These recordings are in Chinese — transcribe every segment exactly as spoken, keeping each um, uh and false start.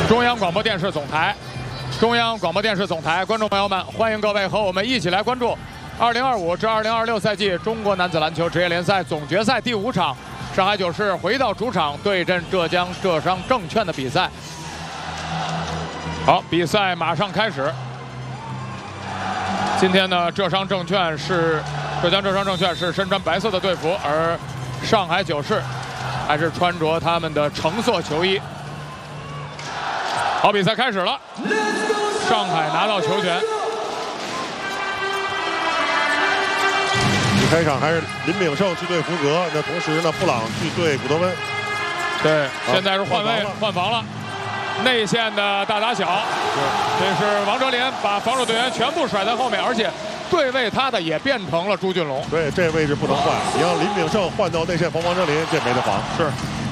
中央广播电视总台，中央广播电视总台，观众朋友们，欢迎各位和我们一起来关注二零二五至二零二六赛季中国男子篮球职业联赛总决赛第五场，上海九市回到主场对阵浙江浙商证券的比赛。好，比赛马上开始。今天呢，浙商证券是浙江浙商证券是身穿白色的队服，而上海九市还是穿着他们的橙色球衣。好，比赛开始了，上海拿到球权。 一开场还是林炳胜去对福格，那同时呢，布朗去对古德温。 对，现在是换位换防了，内线的大打小，这是王哲林把防守队员全部甩在后面，而且对位他的也变成了朱俊龙。 对，这位置不能换，你让林炳胜换到内线防王哲林，这没得防。 是。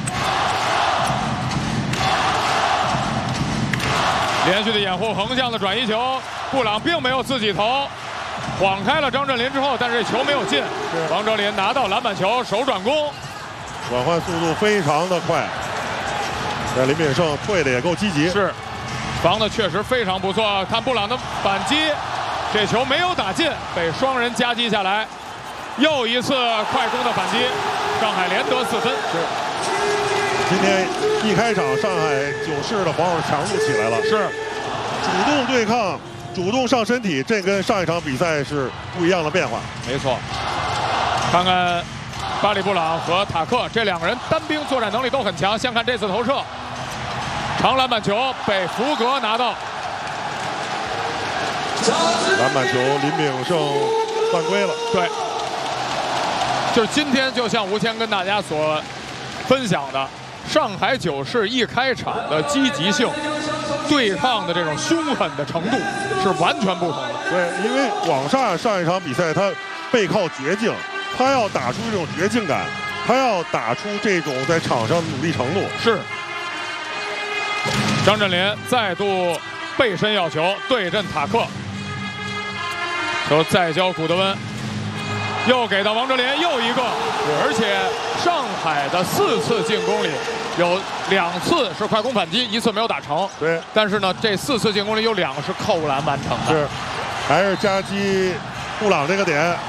连续的掩护，横向的转移球，布朗并没有自己投，晃开了张镇麟之后，但是球没有进。王哲林拿到篮板球，手转攻， 转换速度非常的快。这林炳胜退的也够积极， 是，防的确实非常不错。看布朗的反击，这球没有打进，被双人夹击下来。又一次快攻的反击，上海连得四分。 是。今天一开场，上海九市的防守强度起来了， 是主动对抗，主动上身体，这跟上一场比赛是不一样的变化。 没错，看看巴里布朗和塔克这两个人单兵作战能力都很强。先看这次投射，长篮板球被福格拿到， 篮板球林炳胜犯规了。 对，就是今天就像吴谦跟大家所分享的。上海九市一开场的积极性、对抗的这种凶狠的程度是完全不同的。 对，因为广厦上一场比赛他背靠绝境，他要打出这种绝境感，他要打出这种在场上的努力程度。 是。张镇麟再度背身要球对阵塔克，球再交古德温，又给到王哲林，又一个，而且上海的四次进攻里。有两次是快攻反击，一次没有打成。 对， 但是呢，这四次进攻里有两个是扣篮完成的。 是，还是夹击布朗这个点。